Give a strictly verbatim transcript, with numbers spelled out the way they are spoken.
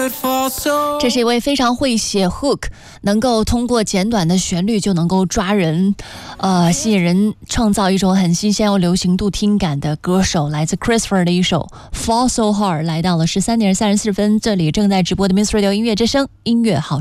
这是一位非常会写 hook， 能够通过简短的旋律就能够抓人，呃，吸引人，创造一种很新鲜又流行度听感的歌手，来自 Christopher 的一首 Fall So Hard。 来到了十三点三十四分，这里正在直播的 Miss Radio 音乐之声音乐好